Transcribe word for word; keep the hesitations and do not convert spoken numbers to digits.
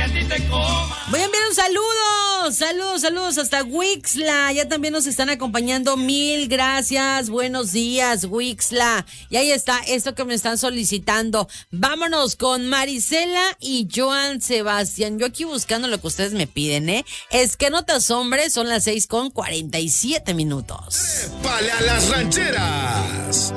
Voy a enviar un saludo, saludos, saludos hasta Wixla, ya también nos están acompañando, mil gracias, buenos días Wixla, y ahí está esto que me están solicitando. Vámonos con Marisela y Joan Sebastián, yo aquí buscando lo que ustedes me piden, ¿eh? Es que no te asombres, son las seis con cuarenta y siete minutos. ¡Vale a las rancheras!